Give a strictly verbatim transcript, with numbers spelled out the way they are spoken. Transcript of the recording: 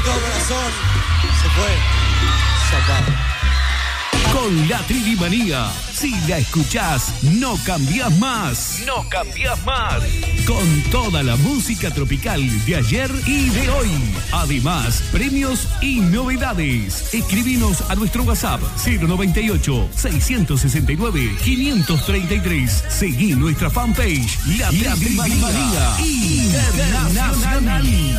de todo corazón. Se fue. Zapado. Con la Tridimanía, si la escuchás, no cambiás más. No cambiás más. Con toda la música tropical de ayer y de hoy. Además, premios y novedades. Escribinos a nuestro WhatsApp cero noventa y ocho, seiscientos sesenta y nueve, quinientos treinta y tres. Seguí nuestra fanpage, La Tridimanía Internacional.